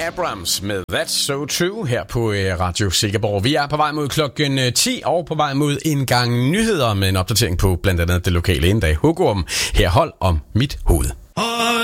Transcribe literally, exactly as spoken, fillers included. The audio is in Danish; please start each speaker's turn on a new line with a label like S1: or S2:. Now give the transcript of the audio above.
S1: Abrams med That's So True her på Radio Silkeborg. Vi er på vej mod klokken ti og på vej mod en gang nyheder med en opdatering på blandt andet det lokale en dag Hugorm. Her hold om mit hoved.